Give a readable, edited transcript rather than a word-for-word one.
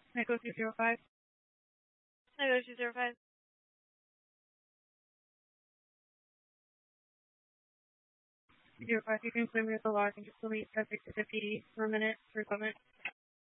Echo 205. Echo 205. 205, you can claim your the log and just delete subject to 50 per minute for equipment.